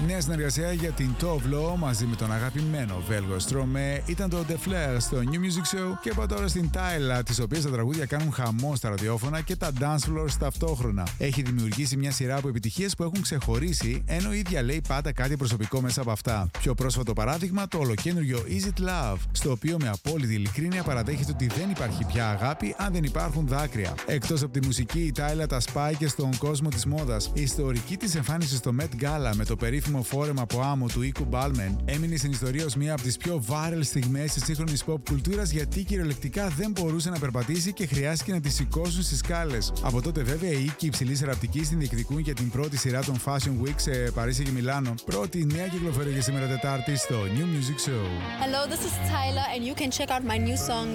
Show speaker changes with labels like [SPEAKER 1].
[SPEAKER 1] Νέα συνεργασία για την Tovlo μαζί με τον αγαπημένο Βέλγο Στρομέ ήταν το The Flair στο New Music Show, και πάω τώρα στην Tyla, της οποίας τα τραγούδια κάνουν χαμό στα ραδιόφωνα και τα dance floors ταυτόχρονα. Έχει δημιουργήσει μια σειρά από επιτυχίες που έχουν ξεχωρίσει, ενώ η ίδια λέει πάντα κάτι προσωπικό μέσα από αυτά. Πιο πρόσφατο παράδειγμα, το ολοκαίνουργιο Is It Love, στο οποίο με απόλυτη ειλικρίνεια παραδέχεται ότι δεν υπάρχει πια αγάπη αν δεν υπάρχουν δάκρυα. Εκτός από τη μουσική, η Tyla τα σπάει και στον κόσμο της μόδας. Η ιστορική της εμφάνιση στο Met Gala με το περίφημο φόρεμα από άμμο του οίκου Balmain έμεινε στην ιστορία ως μία από τις πιο viral στιγμές της σύγχρονης pop κουλτούρας, γιατί κυριολεκτικά δεν μπορούσε να περπατήσει και χρειάστηκε να τη σηκώσουν στις σκάλες. Από τότε, βέβαια, οι οίκοι υψηλής ραπτικής την διεκδικούν για την πρώτη σειρά των Fashion Week σε Παρίσι και Μιλάνο. Πρώτη νέα κυκλοφορία για σήμερα Τετάρτη στο New Music Show.
[SPEAKER 2] Hello, this is Tyla and you can check out my new song